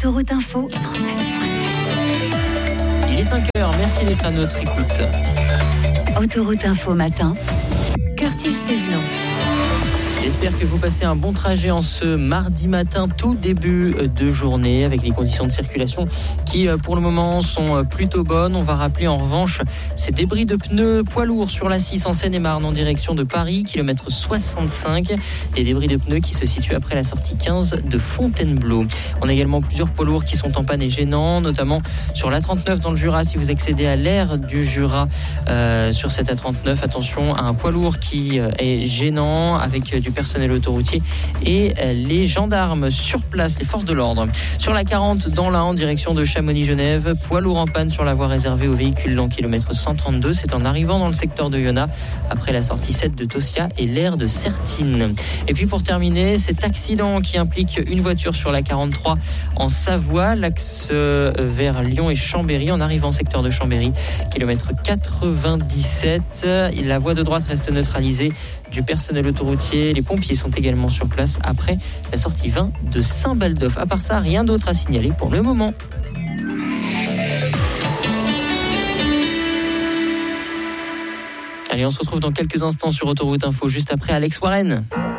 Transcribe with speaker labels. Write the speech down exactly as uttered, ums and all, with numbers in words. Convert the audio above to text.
Speaker 1: Autoroute Info cent sept virgule sept.
Speaker 2: Il est cinq heures, merci d'être à notre écoute.
Speaker 1: Autoroute Info matin, Curtis Thévenot.
Speaker 2: J'espère que vous passez un bon trajet en ce mardi matin, tout début de journée, avec des conditions de circulation qui, pour le moment, sont plutôt bonnes. On va rappeler en revanche ces débris de pneus poids lourds sur l'A six en Seine-et-Marne en direction de Paris, kilomètre soixante-cinq. Des débris de pneus qui se situent après la sortie quinze de Fontainebleau. On a également plusieurs poids lourds qui sont en panne et gênants, notamment sur l'A trente-neuf dans le Jura. Si vous accédez à l'aire du Jura euh, sur cette A trente-neuf, attention à un poids lourd qui est gênant avec du personnel autoroutier et les gendarmes sur place, les forces de l'ordre. Sur la quarante dans l'Ain en direction de Chamonix-Genève, poids lourd en panne sur la voie réservée aux véhicules lents, kilomètre cent trente-deux. C'est en arrivant dans le secteur de Yona après la sortie sept de Tosia et l'aire de Sertine. Et puis pour terminer, cet accident qui implique une voiture sur la quarante-trois en Savoie, l'axe vers Lyon et Chambéry en arrivant au secteur de Chambéry, kilomètre quatre-vingt-dix-sept. La voie de droite reste neutralisée. Du personnel autoroutier, les pompiers sont également sur place après la sortie vingt de Saint-Baldoff. À part ça, rien d'autre à signaler pour le moment. Allez, on se retrouve dans quelques instants sur Autoroute Info, juste après Alex Warren.